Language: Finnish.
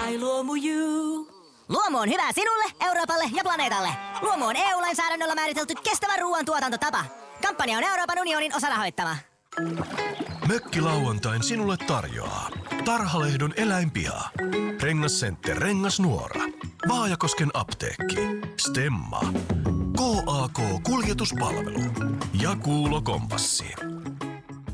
by Luomu You. Luomu on hyvää sinulle, Euroopalle ja planeetalle. Luomu on EU-lainsäädännöllä määritelty kestävä ruoantuotantotapa. Kampanja on Euroopan unionin osarahoittama. Mökkilauantain sinulle tarjoaa Tarhalehdon eläinpiha, Rengascenter Rengasnuora, Vaajakosken apteekki, Stemma, KAK Kuljetuspalvelu ja Kuulo Kompassi.